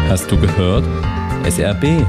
Hast du gehört? SRB.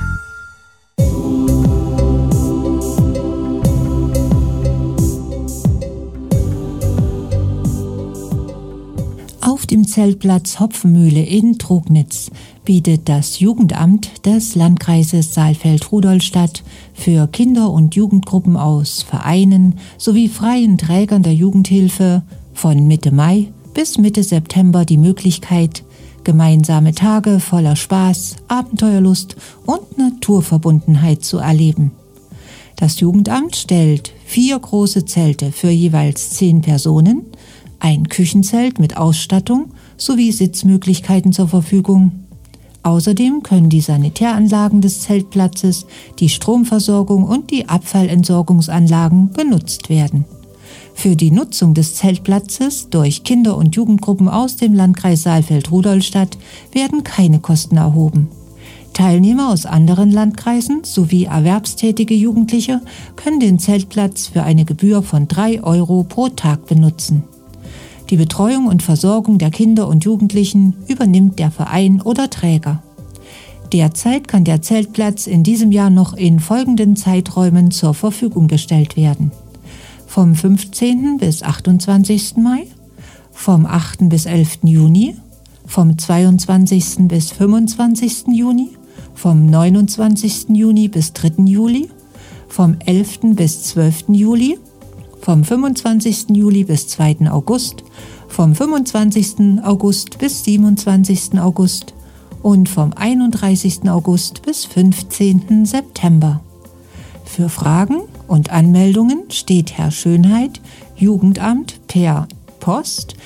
Auf dem Zeltplatz Hopfenmühle in Trugnitz bietet das Jugendamt des Landkreises Saalfeld-Rudolstadt für Kinder- und Jugendgruppen aus Vereinen sowie freien Trägern der Jugendhilfe von Mitte Mai bis Mitte September die Möglichkeit, gemeinsame Tage voller Spaß, Abenteuerlust und Naturverbundenheit zu erleben. Das Jugendamt stellt 4 große Zelte für jeweils 10 Personen, ein Küchenzelt mit Ausstattung sowie Sitzmöglichkeiten zur Verfügung. Außerdem können die Sanitäranlagen des Zeltplatzes, die Stromversorgung und die Abfallentsorgungsanlagen genutzt werden. Für die Nutzung des Zeltplatzes durch Kinder- und Jugendgruppen aus dem Landkreis Saalfeld-Rudolstadt werden keine Kosten erhoben. Teilnehmer aus anderen Landkreisen sowie erwerbstätige Jugendliche können den Zeltplatz für eine Gebühr von 3 € pro Tag benutzen. Die Betreuung und Versorgung der Kinder und Jugendlichen übernimmt der Verein oder Träger. Derzeit kann der Zeltplatz in diesem Jahr noch in folgenden Zeiträumen zur Verfügung gestellt werden: vom 15. bis 28. Mai, vom 8. bis 11. Juni, vom 22. bis 25. Juni, vom 29. Juni bis 3. Juli, vom 11. bis 12. Juli, vom 25. Juli bis 2. August, vom 25. August bis 27. August und vom 31. August bis 15. September. Für Fragen und Anmeldungen steht Herr Schönheit, Jugendamt, per Post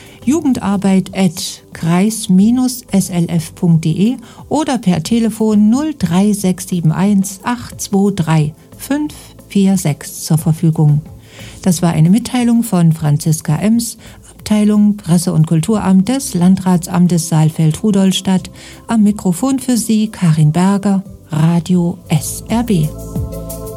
jugendarbeit@kreis-slf.de oder per Telefon 03671 823 546 zur Verfügung. Das war eine Mitteilung von Franziska Ems, Abteilung Presse- und Kulturamt des Landratsamtes Saalfeld-Rudolstadt. Am Mikrofon für Sie Karin Berger, Radio SRB.